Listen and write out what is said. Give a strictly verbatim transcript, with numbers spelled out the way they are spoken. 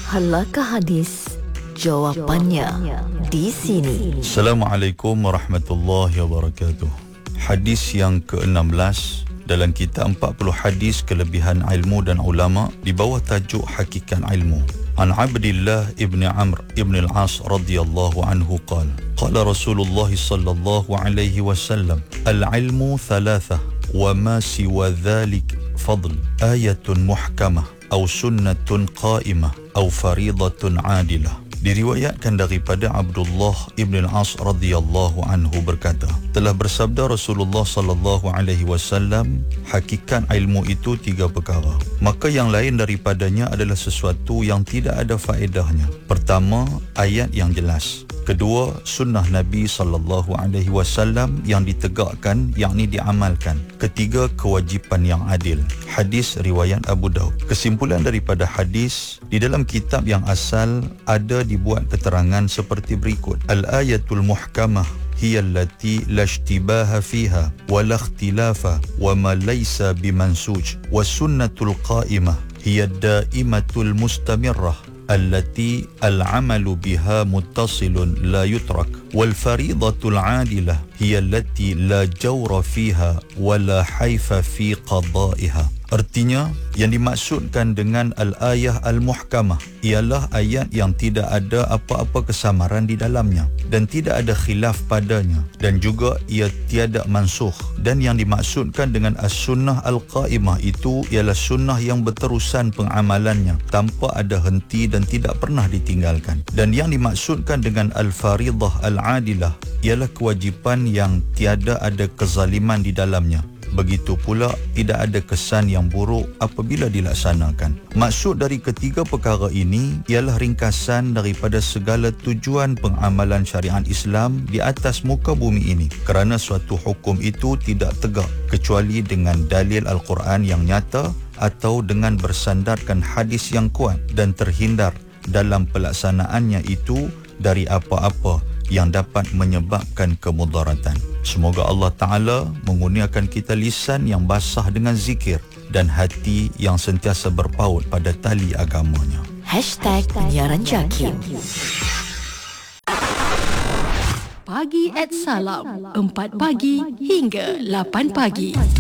Halakah hadis? Jawapannya di sini. Assalamualaikum warahmatullahi wabarakatuh. Hadis yang ke enam belas dalam kitab empat puluh hadis kelebihan ilmu dan ulama di bawah tajuk Hakikat Ilmu. An Abdillah ibn Amr ibn al-As radhiyallahu anhu qala qala Rasulullah sallallahu alaihi wasallam al-ilmu thalathah wa ma siwa dhalik fadl ayatun muhkamah aw sunnatun qa'imah aw faridatun adilah. Diriwayatkan daripada Abdullah ibn al-As radhiyallahu anhu berkata, telah bersabda Rasulullah sallallahu alaihi wasallam, hakikat ilmu itu tiga perkara, maka yang lain daripadanya adalah sesuatu yang tidak ada faedahnya. Pertama, ayat yang jelas. Kedua, sunnah Nabi sallallahu alaihi wasallam yang ditegakkan, yakni diamalkan. Ketiga, kewajipan yang adil. Hadis riwayat Abu Daud. Kesimpulan daripada hadis, di dalam kitab yang asal ada dibuat keterangan seperti berikut. Al-ayatul muhkamah hiya allati la ishtibaha fiha wa la ikhtilafa wa ma laysa bimansuj wa sunnatul qa'imah hiya ad-da'imatul mustamirrah allati al-amalu biha muttasilun la yutrak wal faridatul adilah hiya allati la jawra fiha wa la haifa fi qada'iha. Artinya, yang dimaksudkan dengan al-ayah al-muhkamah ialah ayat yang tidak ada apa-apa kesamaran di dalamnya dan tidak ada khilaf padanya, dan juga ia tiada mansukh. Dan yang dimaksudkan dengan as-sunnah al-qa'imah itu ialah sunnah yang berterusan pengamalannya tanpa ada henti dan tidak pernah ditinggalkan. Dan yang dimaksudkan dengan al-faridah al-adilah ialah kewajipan yang tiada ada kezaliman di dalamnya. Begitu pula tidak ada kesan yang buruk apabila dilaksanakan. Maksud dari ketiga perkara ini ialah ringkasan daripada segala tujuan pengamalan syariat Islam di atas muka bumi ini, kerana suatu hukum itu tidak tegak kecuali dengan dalil Al-Quran yang nyata atau dengan bersandarkan hadis yang kuat, dan terhindar dalam pelaksanaannya itu dari apa-apa yang dapat menyebabkan kemudaratan. Semoga Allah Ta'ala mengurniakan kita lisan yang basah dengan zikir dan hati yang sentiasa berpaut pada tali agamanya. Hashtag Penyiaran Jakim. Pagi at Salam, empat pagi hingga lapan pagi.